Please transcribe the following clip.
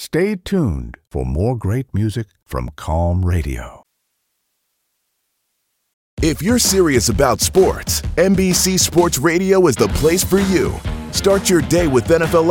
Stay tuned for more great music from Calm Radio. If you're serious about sports, NBC Sports Radio is the place for you. Start your day with NFL